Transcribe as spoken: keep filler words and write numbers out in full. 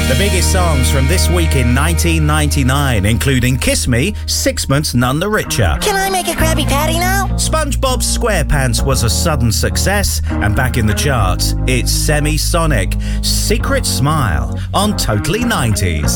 The biggest songs from this week in nineteen ninety-nine, including Kiss Me, Sixpence None the Richer. Can I make a Krabby Patty now? SpongeBob SquarePants was a sudden success, and back in the charts, it's Semisonic, Secret Smile on Totally nineties.